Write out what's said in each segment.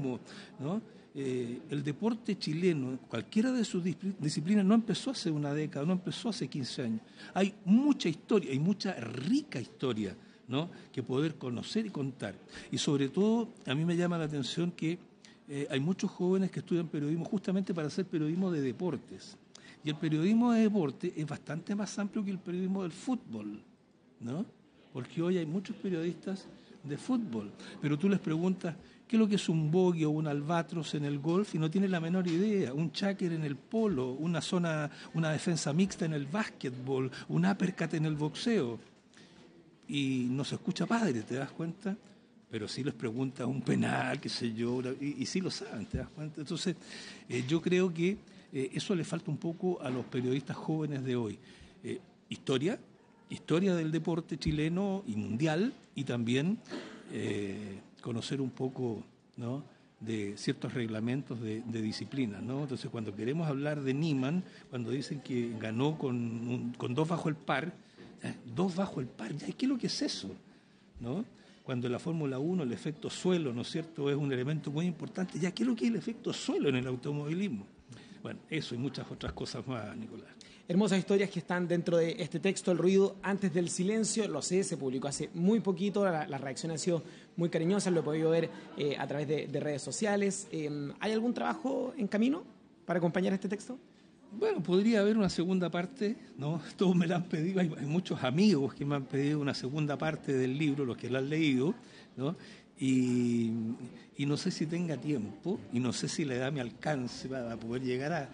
periodismo, ¿no? El deporte chileno, cualquiera de sus disciplinas, no empezó hace una década, no empezó hace 15 años. Hay mucha historia, hay mucha rica historia, ¿no?, que poder conocer y contar. Y sobre todo, a mí me llama la atención que hay muchos jóvenes que estudian periodismo justamente para hacer periodismo de deportes. Y el periodismo de deporte es bastante más amplio que el periodismo del fútbol, ¿no? Porque hoy hay muchos periodistas de fútbol, pero tú les preguntas qué es lo que es un bogey o un albatros en el golf y no tienen la menor idea, un cháquer en el polo, una defensa mixta en el básquetbol, un uppercut en el boxeo. Y no se escucha padre, ¿te das cuenta? Pero sí les preguntas un penal, qué sé yo, y sí lo saben, ¿te das cuenta? Entonces, yo creo que eso le falta un poco a los periodistas jóvenes de hoy. Historia del deporte chileno y mundial, y también conocer un poco, ¿no?, de ciertos reglamentos de disciplina, ¿no? Entonces, cuando queremos hablar de Niemann, cuando dicen que ganó con 2 bajo el par, 2 bajo el par, ¿qué es lo que es eso?, ¿no? Cuando en la Fórmula 1 el efecto suelo, ¿no es cierto?, es un elemento muy importante. ¿Ya qué es lo que es el efecto suelo en el automovilismo? Bueno, eso y muchas otras cosas más, Nicolás. Hermosas historias que están dentro de este texto, El ruido antes del silencio. Lo sé, se publicó hace muy poquito, las reacciones han sido muy cariñosas, lo he podido ver a través de redes sociales. ¿Hay algún trabajo en camino para acompañar este texto? Bueno, podría haber una segunda parte, ¿no? Todos me la han pedido, hay muchos amigos que me han pedido una segunda parte del libro, los que la han leído, ¿no? Y no sé si tenga tiempo, y no sé si la edad me alcance para poder llegar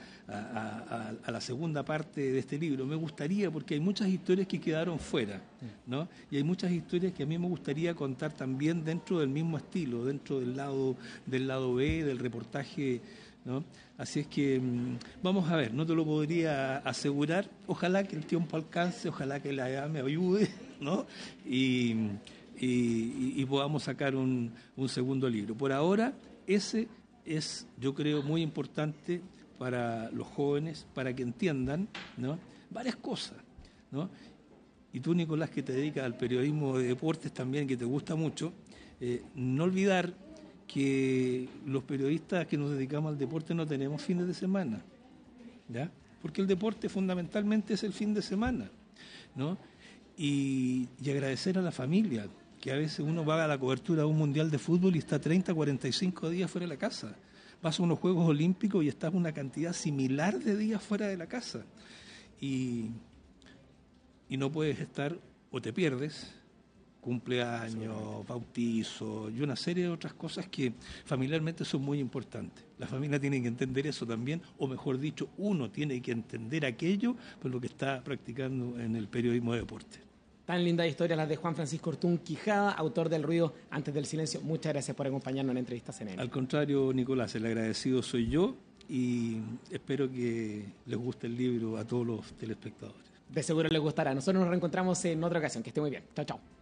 a la segunda parte de este libro. Me gustaría, porque hay muchas historias que quedaron fuera, ¿no? Y hay muchas historias que a mí me gustaría contar también dentro del mismo estilo, dentro del lado B, del reportaje, ¿no? Así es que vamos a ver, no te lo podría asegurar, ojalá que el tiempo alcance, ojalá que la edad me ayude, ¿no? Y podamos sacar un segundo libro. Por ahora, ese es, yo creo, muy importante para los jóvenes, para que entiendan, ¿no?, varias cosas, ¿no? Y tú, Nicolás, que te dedicas al periodismo de deportes también, que te gusta mucho, no olvidar que los periodistas que nos dedicamos al deporte no tenemos fines de semana, ¿ya? Porque el deporte fundamentalmente es el fin de semana, ¿no? Y agradecer a la familia, que a veces uno va a la cobertura de un mundial de fútbol y está 30, 45 días fuera de la casa. Vas a unos Juegos Olímpicos y estás una cantidad similar de días fuera de la casa. Y no puedes estar, o te pierdes, cumpleaños, bautizo y una serie de otras cosas que familiarmente son muy importantes. La familia tiene que entender eso también, o mejor dicho, uno tiene que entender aquello por lo que está practicando en el periodismo de deporte. Tan lindas historias las de Juan Francisco Ortún Quijada, autor del Ruido antes del silencio. Muchas gracias por acompañarnos en la entrevista CNN. Al contrario, Nicolás, el agradecido soy yo y espero que les guste el libro a todos los telespectadores. De seguro les gustará. Nosotros nos reencontramos en otra ocasión. Que esté muy bien. Chao, chao.